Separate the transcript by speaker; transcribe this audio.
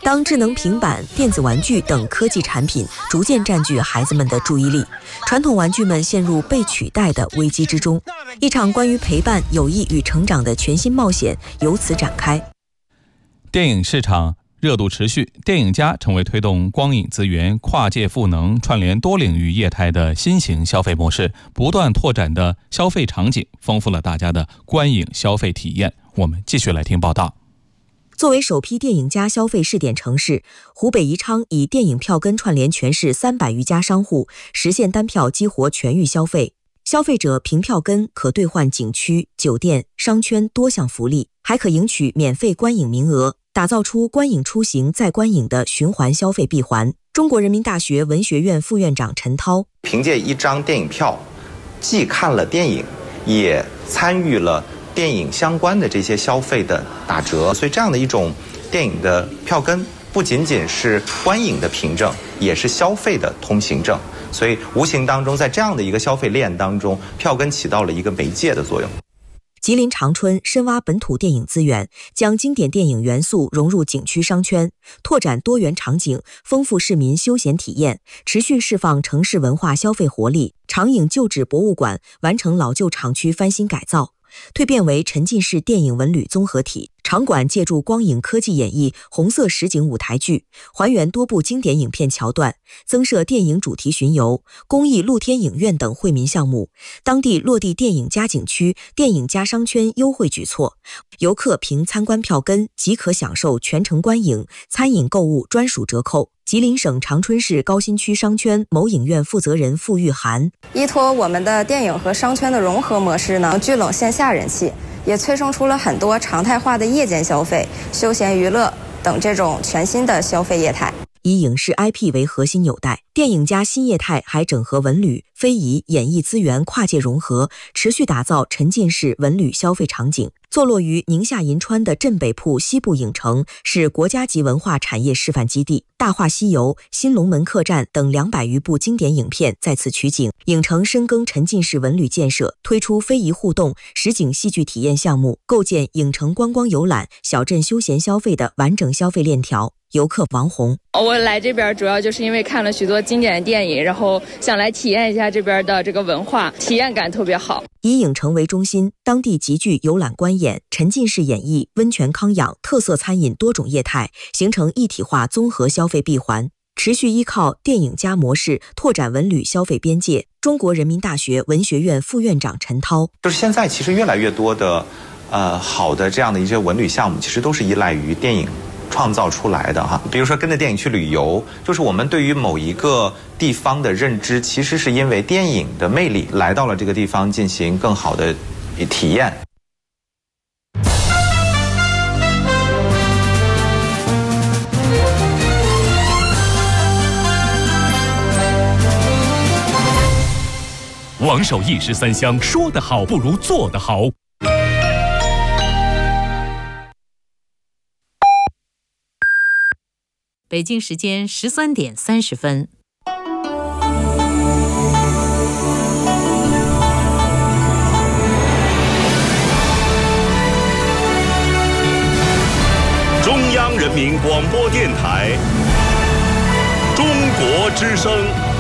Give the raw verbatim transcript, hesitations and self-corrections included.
Speaker 1: 当智能平板、电子玩具等科技产品逐渐占据孩子们的注意力，传统玩具们陷入被取代的危机之中。一场关于陪伴、友谊与成长的全新冒险由此展开。
Speaker 2: 电影市场热度持续，电影家成为推动光影资源跨界赋能、串联多领域业态的新型消费模式，不断拓展的消费场景，丰富了大家的观影消费体验。我们继续来听报道。
Speaker 1: 作为首批电影家消费试点城市，湖北宜昌以电影票根串联全市三百余家商户，实现单票激活全域消费。消费者凭票根可兑换景区、酒店、商圈多项福利，还可赢取免费观影名额，打造出观影出行再观影的循环消费闭环。中国人民大学文学院副院长陈涛，
Speaker 3: 凭借一张电影票，既看了电影，也参与了电影相关的这些消费的打折，所以这样的一种电影的票根不仅仅是观影的凭证，也是消费的通行证。所以无形当中，在这样的一个消费链当中，票根起到了一个媒介的作用。
Speaker 1: 吉林长春深挖本土电影资源，将经典电影元素融入景区商圈，拓展多元场景，丰富市民休闲体验，持续释放城市文化消费活力。长影旧址博物馆完成老旧厂区翻新改造，蜕变为沉浸式电影文旅综合体。场馆借助光影科技演绎红色实景舞台剧，还原多部经典影片桥段，增设电影主题巡游、公益露天影院等惠民项目。当地落地电影加景区、电影加商圈优惠举措，游客凭参观票根即可享受全程观影、餐饮购物专属折扣。吉林省长春市高新区商圈某影院负责人付玉涵，
Speaker 4: 依托我们的电影和商圈的融合模式呢，聚拢线下人气，也催生出了很多常态化的夜间消费、休闲娱乐等这种全新的消费业态。
Speaker 1: 以影视 I P 为核心纽带，电影加新业态还整合文旅、非遗、演艺资源跨界融合，持续打造沉浸式文旅消费场景。坐落于宁夏银川的镇北铺西部影城是国家级文化产业示范基地，《大话西游》、《新龙门客栈》等两百余部经典影片在此取景。影城深耕沉浸式文旅建设，推出非遗互动、实景戏剧体验项目，构建影城观光游览、小镇休闲消费的完整消费链条。游客王红，
Speaker 5: 我来这边主要就是因为看了许多经典的电影，然后想来体验一下这边的这个文化，体验感特别好。
Speaker 1: 以影城为中心，当地集聚游览观演、沉浸式演艺、温泉康养、特色餐饮多种业态，形成一体化综合消费闭环。持续依靠电影加模式拓展文旅消费边界。中国人民大学文学院副院长陈涛，
Speaker 3: 就是现在其实越来越多的呃好的这样的一些文旅项目，其实都是依赖于电影创造出来的哈。比如说跟着电影去旅游，就是我们对于某一个地方的认知，其实是因为电影的魅力来到了这个地方进行更好的体验。
Speaker 6: 王守一时三香，说得好不如做得好。
Speaker 7: 北京时间十三点三十分。
Speaker 6: 中央人民广播电台，中国之声。